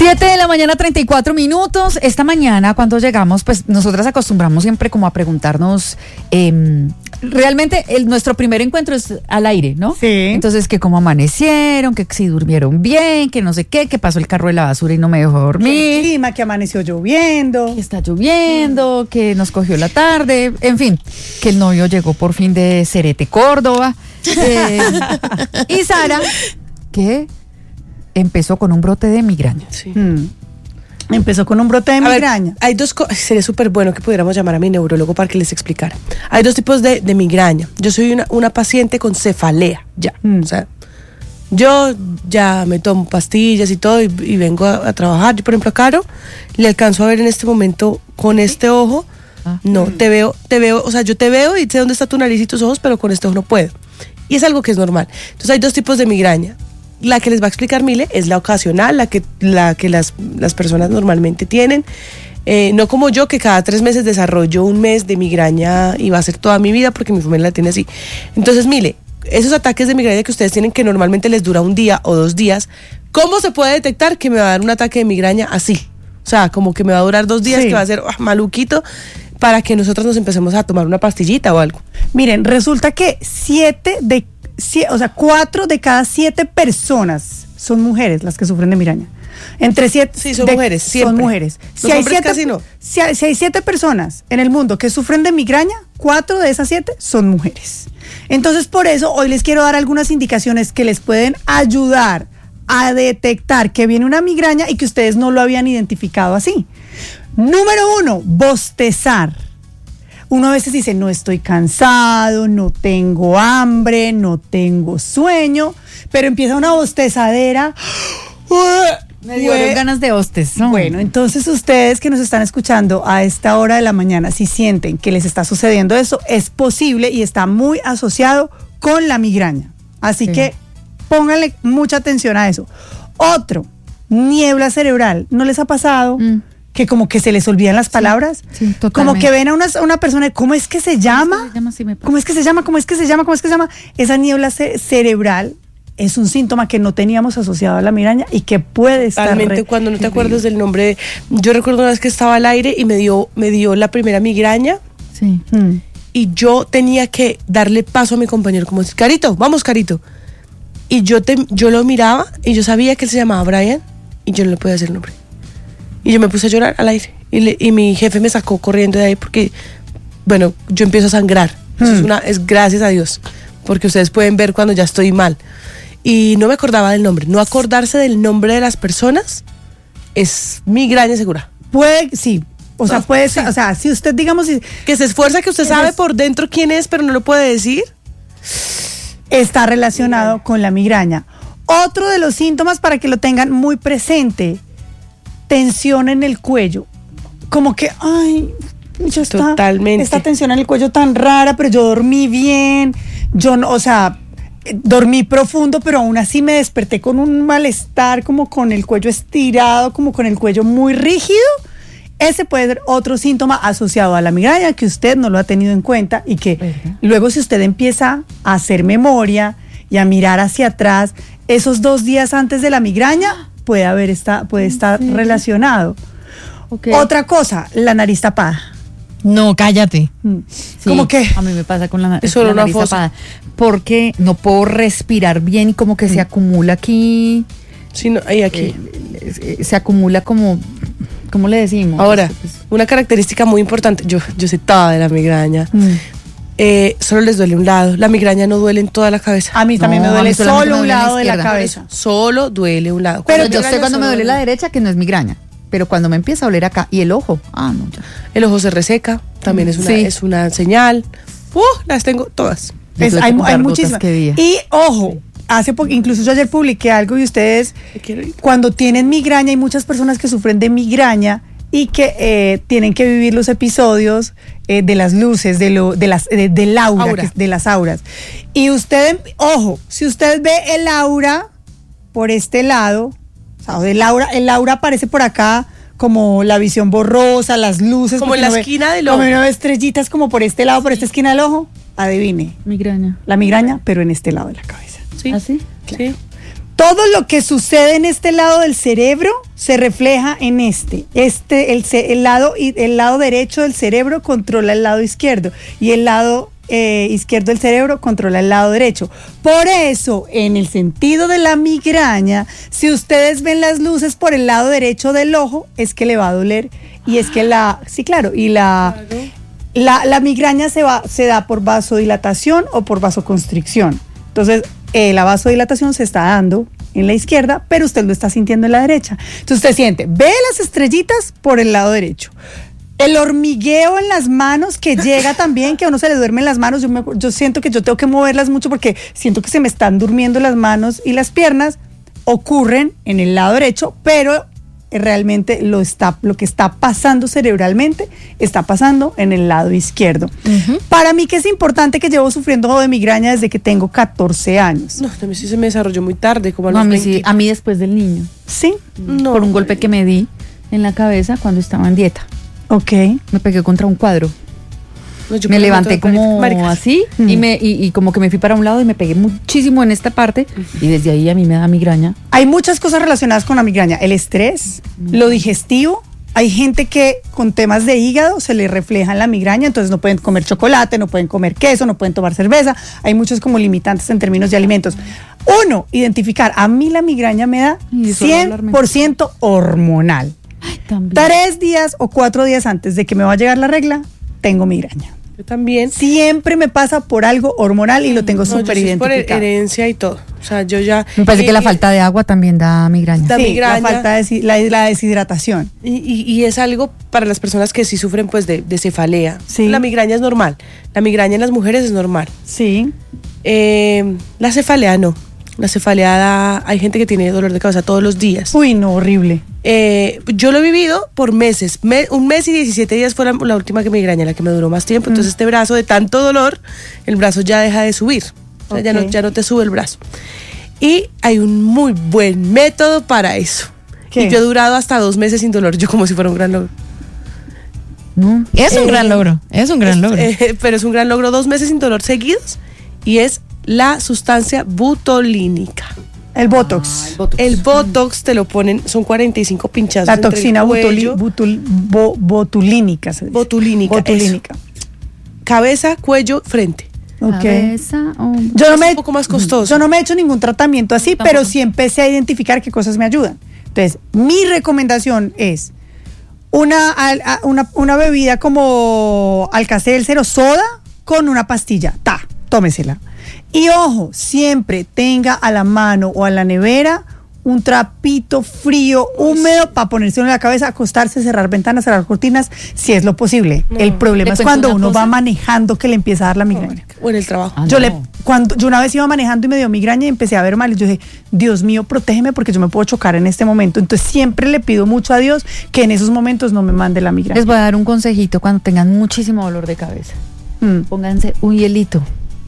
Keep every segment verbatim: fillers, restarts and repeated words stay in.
siete de la mañana, treinta y cuatro minutos. Esta mañana, cuando llegamos, pues nosotras acostumbramos siempre como a preguntarnos, eh, realmente el, nuestro primer encuentro es al aire, ¿no? Sí. Entonces, que cómo amanecieron, que si durmieron bien, que no sé qué, que pasó el carro de la basura y no me dejó dormir. El clima, que amaneció lloviendo. Que está lloviendo, mm. que nos cogió la tarde, en fin, que el novio llegó por fin de Cerete, Córdoba. Eh, y Sara, que empezó con un brote de migraña. Sí. Mm. Empezó con un brote de a migraña. Ver, hay dos cosas, sería súper bueno que pudiéramos llamar a mi neurólogo para que les explicara. Hay dos tipos de, de migraña. Yo soy una, una paciente con cefalea, ya. Mm. O sea, yo ya me tomo pastillas y todo y, y vengo a, a trabajar. Yo, por ejemplo, a Caro le alcanzo a ver en este momento con este ojo. Ah. No, mm. te veo, te veo, o sea, yo te veo y sé dónde está tu nariz y tus ojos, pero con este ojo no puedo. Y es algo que es normal. Entonces hay dos tipos de migraña. La que les va a explicar Mile es la ocasional, la que, la que las, las personas normalmente tienen. Eh, no como yo, que cada tres meses desarrollo un mes de migraña y va a ser toda mi vida porque mi familia la tiene así. Entonces, Mile, esos ataques de migraña que ustedes tienen que normalmente les dura un día o dos días, ¿cómo se puede detectar que me va a dar un ataque de migraña así? O sea, como que me va a durar dos días, sí. que va a ser oh, maluquito, para que nosotros nos empecemos a tomar una pastillita o algo. Miren, resulta que siete de o sea, cuatro de cada siete personas son mujeres las que sufren de migraña. Entre siete, sí, son de, mujeres, siempre. Son mujeres. Los si hay hombres siete, casi no. Si hay, si hay siete personas en el mundo que sufren de migraña, cuatro de esas siete son mujeres. Entonces, por eso, hoy les quiero dar algunas indicaciones que les pueden ayudar a detectar que viene una migraña y que ustedes no lo habían identificado así. Número uno, bostezar. Uno a veces dice, no estoy cansado, no tengo hambre, no tengo sueño, pero empieza una bostezadera. Me dieron ganas de bostezar. Bueno, entonces ustedes que nos están escuchando a esta hora de la mañana, si sienten que les está sucediendo eso, es posible y está muy asociado con la migraña. Así sí. que pónganle mucha atención a eso. Otro, niebla cerebral. ¿No les ha pasado? Mm. Que como que se les olvidan las palabras, sí, sí, como que ven a una, a una persona, ¿cómo es que se llama? ¿Cómo es que se llama? Sí, ¿Cómo es que se llama? ¿Cómo es que se llama? ¿Cómo es que se llama? Esa niebla ce- cerebral es un síntoma que no teníamos asociado a la migraña y que puede estar... Realmente cuando no te acuerdas del nombre, yo recuerdo una vez que estaba al aire y me dio, me dio la primera migraña, sí. Mm. y yo tenía que darle paso a mi compañero, como decir, Carito, vamos Carito, y yo, te, yo lo miraba y yo sabía que él se llamaba Brian y yo no le podía decir el nombre. Y yo me puse a llorar al aire. Y, le, y mi jefe me sacó corriendo de ahí porque, bueno, yo empiezo a sangrar. Eso hmm. es, una, es gracias a Dios. Porque ustedes pueden ver cuando ya estoy mal. Y no me acordaba del nombre. No acordarse del nombre de las personas es migraña segura. Puede, sí. O sea, puede ser, sí. o sea, si usted, digamos... Si, que se esfuerza, que usted sabe es, por dentro quién es, pero no lo puede decir. Está relacionado migraña. Con la migraña. Otro de los síntomas para que lo tengan muy presente... tensión en el cuello, como que, ay, yo está, Totalmente. esta tensión en el cuello tan rara, pero yo dormí bien, yo no, o sea, dormí profundo, pero aún así me desperté con un malestar, como con el cuello estirado, como con el cuello muy rígido. Ese puede ser otro síntoma asociado a la migraña que usted no lo ha tenido en cuenta y que uh-huh. luego si usted empieza a hacer memoria y a mirar hacia atrás, esos dos días antes de la migraña, puede haber esta, puede estar sí. relacionado. Okay. Otra cosa, la nariz tapada. No, cállate. Mm. Sí, ¿cómo que? A mí me pasa con la, Eso la una nariz fosa. tapada. Porque no puedo respirar bien y como que mm. se acumula aquí. Sí, no, ahí aquí. Eh, se acumula como, ¿cómo le decimos? Ahora, pues, una característica muy importante, yo, yo sé toda de la migraña. Mm. Eh, solo les duele un lado. La migraña no duele en toda la cabeza. A mí también no, me duele solo un lado de la cabeza. Solo duele un lado. Pero yo sé cuando me duele la derecha que no es migraña. Pero cuando me empieza a doler acá y el ojo, ah, no. Ya. El ojo se reseca, también es una, sí. es una señal. Uh, las tengo todas. Es, hay hay muchísimas. Y ojo, sí. hace poco, incluso yo ayer publiqué algo y ustedes, cuando tienen migraña, hay muchas personas que sufren de migraña y que eh, tienen que vivir los episodios eh, de las luces, de lo, de las, de, del aura, aura. Que, de las auras. Y usted, ojo, si usted ve el aura por este lado, o sea, el aura, el aura aparece por acá como la visión borrosa, las luces. Como en la esquina del ojo. Como no ve estrellitas como por este lado, sí. por esta esquina del ojo, adivine. Migraña. La migraña, pero en este lado de la cabeza. ¿Sí? ¿Ah, sí? Claro. Sí. Todo lo que sucede en este lado del cerebro se refleja en este. Este, el, el, lado, el lado derecho del cerebro controla el lado izquierdo y el lado eh, izquierdo del cerebro controla el lado derecho. Por eso, en el sentido de la migraña, si ustedes ven las luces por el lado derecho del ojo, es que le va a doler. Y es que la, sí, claro, y la, la, la migraña se, va, se da por vasodilatación o por vasoconstricción. Entonces, Eh, la vasodilatación se está dando en la izquierda, pero usted lo está sintiendo en la derecha. Entonces usted siente, ve las estrellitas por el lado derecho. El hormigueo en las manos que llega también, que a uno se le duermen las manos. Yo, me, yo siento que yo tengo que moverlas mucho porque siento que se me están durmiendo las manos y las piernas. Ocurren en el lado derecho, pero realmente lo, está, lo que está pasando cerebralmente está pasando en el lado izquierdo. Uh-huh. Para mí, que es importante, que llevo sufriendo de migraña desde que tengo catorce años. No, a mí sí se me desarrolló muy tarde, como a no, los a mí veinte. sí, a mí después del niño. ¿Sí? No, por un golpe que me di en la cabeza cuando estaba en dieta. Ok. Me pegué contra un cuadro. No, me levanté como maricas. así mm. y, me, y, y como que me fui para un lado y me pegué muchísimo en esta parte uh-huh. y desde ahí a mí me da migraña. Hay muchas cosas relacionadas con la migraña, el estrés, uh-huh. lo digestivo. Hay gente que con temas de hígado se le refleja en la migraña, entonces no pueden comer chocolate, no pueden comer queso, no pueden tomar cerveza. Hay muchos como limitantes en términos de alimentos. Uno, identificar, a mí la migraña me da cien por ciento hormonal. Ay, Tres días o cuatro días antes de que me va a llegar la regla, tengo migraña. Yo también. Siempre me pasa por algo hormonal y lo tengo no, súper identificado. Por herencia y todo. O sea, yo ya. Me parece y, que la falta de agua también da migraña. Da sí, migraña. La falta de la, la deshidratación. Y, y, y es algo para las personas que sí sufren pues de, de cefalea. Sí. La migraña es normal. La migraña en las mujeres es normal. Sí. Eh, la cefalea no. La cefalea da, hay gente que tiene dolor de cabeza todos los días. Uy, no, horrible. Eh, yo lo he vivido por meses. Me, un mes y diecisiete días fue la, la última que migraña, la que me duró más tiempo. Mm. Entonces este brazo, de tanto dolor, el brazo ya deja de subir. O sea, okay. ya, no, ya no te sube el brazo. Y hay un muy buen método para eso. ¿Qué? Y yo he durado hasta dos meses sin dolor, yo como si fuera un gran logro. No, es un eh, gran logro, es un gran es, logro. Eh, pero es un gran logro, dos meses sin dolor seguidos, y es la sustancia butolínica. El Botox. Ah, el Botox. El Botox te lo ponen, son cuarenta y cinco pinchazos. La toxina butoli, butul, bo, botulínica. Se dice. Botulínica. Botulínica. Eso. Cabeza, cuello, frente. Okay. Cabeza, hombro. Yo no me, es un poco más costoso. Yo no me he hecho ningún tratamiento así, pero sí empecé a identificar qué cosas me ayudan. Entonces, mi recomendación es una, una, una bebida como Alka-Seltzer o soda con una pastilla. Ta, tómesela. Y ojo, siempre tenga a la mano o a la nevera un trapito frío, húmedo, para ponerse en la cabeza, acostarse, cerrar ventanas, cerrar cortinas, si es lo posible. No, el problema es cuando uno cosa? va manejando que le empieza a dar la migraña. O en el trabajo. Ah, yo, no. le, cuando, yo una vez iba manejando y me dio migraña y empecé a ver mal. Y yo dije, Dios mío, protégeme porque yo me puedo chocar en este momento. Entonces siempre le pido mucho a Dios que en esos momentos no me mande la migraña. Les voy a dar un consejito cuando tengan muchísimo dolor de cabeza. Hmm. Pónganse un hielito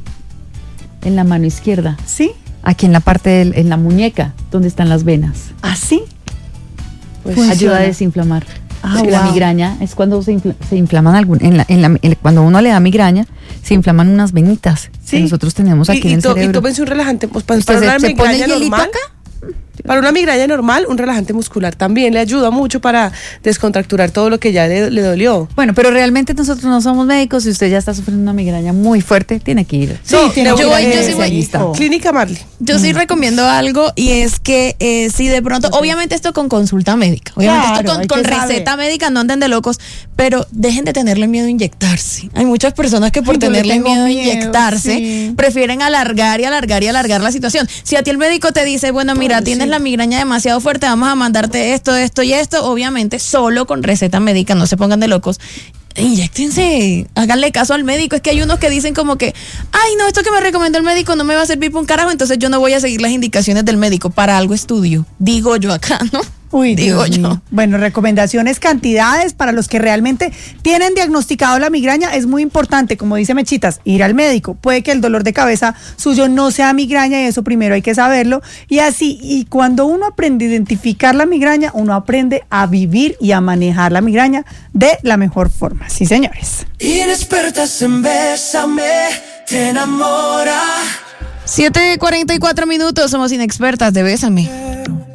en la mano izquierda. ¿Sí? Aquí en la parte, del, en la muñeca, donde están las venas. ¿Ah, sí? Pues ayuda a desinflamar. Ah, wow. La migraña es cuando se, infla, se inflaman algún, en la, en la, en, cuando uno le da migraña, se inflaman unas venitas ¿Sí? que nosotros tenemos aquí y, en el y to, cerebro. Y tómense un relajante, pues para, para una migraña normal. Acá? Para una migraña normal, un relajante muscular también le ayuda mucho para descontracturar todo lo que ya le, le dolió. Bueno, pero realmente nosotros no somos médicos. Si usted ya está sufriendo una migraña muy fuerte, tiene que ir. Sí, no, tiene yo, que voy, ir. yo sí voy. Listo. Clínica Marley. Yo mm. sí recomiendo algo y es que eh, si de pronto, okay. obviamente esto con consulta médica, obviamente claro, esto con, con receta médica, no anden de locos, pero dejen de tenerle miedo a inyectarse. Hay muchas personas que por Ay, tenerle miedo a inyectarse sí. prefieren alargar y alargar y alargar la situación. Si a ti el médico te dice, bueno, mira, Ay, tienes sí. la migraña demasiado fuerte, vamos a mandarte esto, esto y esto, obviamente solo con receta médica, no se pongan de locos. Inyéctense, háganle caso al médico. Es que hay unos que dicen como que, ay no, esto que me recomendó el médico no me va a servir para un carajo, entonces yo no voy a seguir las indicaciones del médico, para algo estudio, digo yo acá, ¿no? Uy, digo Dios yo. Mío. Bueno, recomendaciones, cantidades para los que realmente tienen diagnosticado la migraña. Es muy importante, como dice Mechitas, ir al médico. Puede que el dolor de cabeza suyo no sea migraña y eso primero hay que saberlo. Y así, y cuando uno aprende a identificar la migraña, uno aprende a vivir y a manejar la migraña de la mejor forma. Sí, señores. Inexpertas en Bésame, te enamora. siete cuarenta y cuatro minutos, somos inexpertas de Bésame.